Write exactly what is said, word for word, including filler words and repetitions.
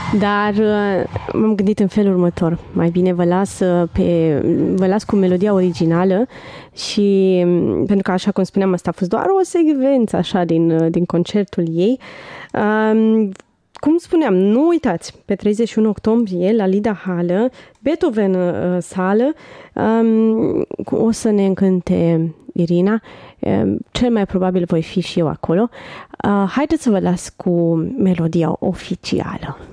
Dar m-am gândit în felul următor. Mai bine vă las, pe, vă las cu melodia originală și, pentru că, așa cum spuneam, asta a fost doar o secvență așa din, din concertul ei. Um, cum spuneam, nu uitați, pe treizeci și unu octombrie, la Lida Hală, Beethoven uh, sală, um, o să ne încânte Irina. Um, cel mai probabil voi fi și eu acolo. Uh, haideți să vă las cu melodia oficială.